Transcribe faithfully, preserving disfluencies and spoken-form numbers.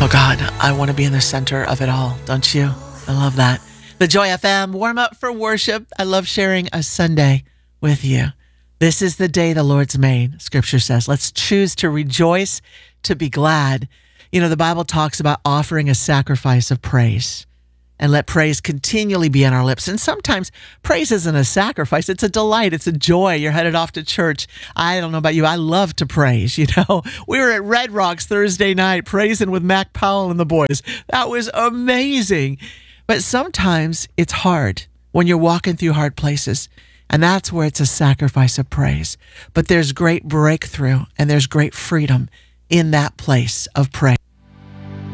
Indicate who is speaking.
Speaker 1: Oh God, I want to be in the center of it all, don't you? I love that. The Joy F M, warm up for worship. I love sharing a Sunday with you. This is the day the Lord's made, Scripture says. Let's choose to rejoice, to be glad. You know, the Bible talks about offering a sacrifice of praise. And let praise continually be on our lips. And sometimes praise isn't a sacrifice. It's a delight. It's a joy. You're headed off to church. I don't know about you. I love to praise, you know. We were at Red Rocks Thursday night praising with Mac Powell and the boys. That was amazing. But sometimes it's hard when you're walking through hard places. And that's where it's a sacrifice of praise. But there's great breakthrough and there's great freedom in that place of praise.